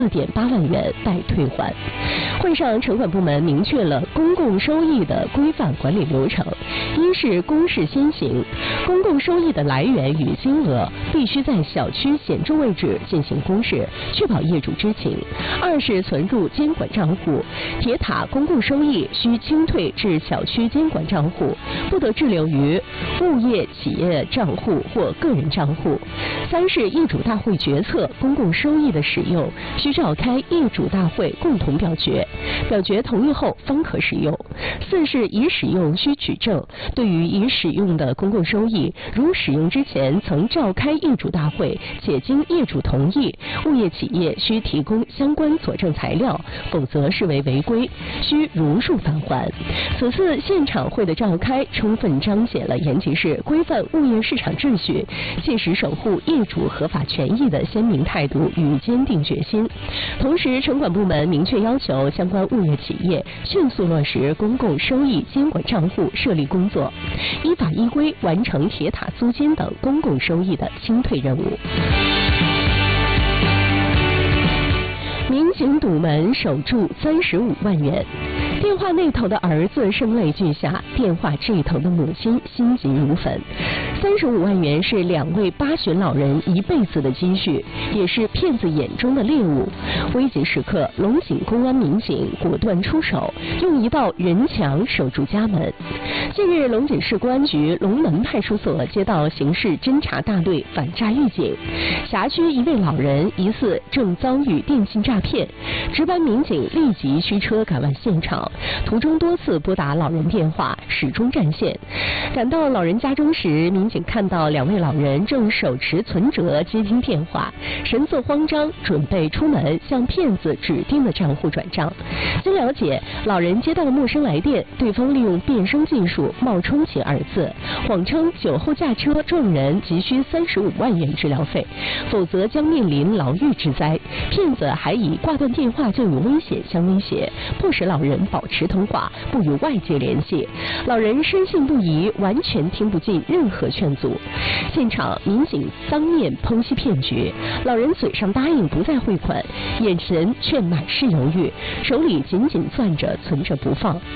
4.8万元待退还。会上，城管部门明确了公共收益的规范管理流程：一是公示先行，公共收益的来源与金额必须在小区显著位置进行公示，确保业主知情；二是存入监管账户，铁塔公共收益需清退至小区监管账户，不得滞留于物业企业账户或个人账户；三是业主大会决策公共收益的使用需召开业主大会共同表决，表决同意后方可使用；四是已使用需取证，对于已使用的公共收益，如使用之前曾召开业主大会且经业主同意，物业企业需提供相关佐证材料，否则视为违规，需如数返还。此次现场会的召开，充分彰显了延吉市规范物业市场秩序、切实守护业主合法权益的鲜明态度与坚定决心。同时，城管部门明确要求相关物业企业迅速落实公共收益监管账户设立工作，依法依规完成铁塔租金等公共收益的清退任务。民警堵门守住35万元。电话那头的儿子声泪俱下，电话这头的母亲心急如焚。35万元是2位8旬老人一辈子的积蓄，也是骗子眼中的猎物。危急时刻，龙井公安民警果断出手，用一道人墙守住家门。近日，龙井市公安局龙门派出所接到刑事侦查大队反诈预警，辖区一位老人疑似正遭遇电信诈骗，值班民警立即驱车赶往现场，途中多次拨打老人电话，始终占线。赶到老人家中时，民警看到2位老人正手持存折接听电话，神色慌张，准备出门向骗子指定的账户转账。经了解，老人接到了陌生来电，对方利用变声技术冒充其儿子，谎称酒后驾车撞人，急需35万元治疗费，否则将面临牢狱之灾。骗子还以挂断电话就有危险相威胁，迫使老人保持通话，不与外界联系。老人深信不疑，完全听不进任何劝阻。现场民警当面剖析骗局，老人嘴上答应不再汇款，眼神却满是犹豫，手里紧紧攥着存着不放。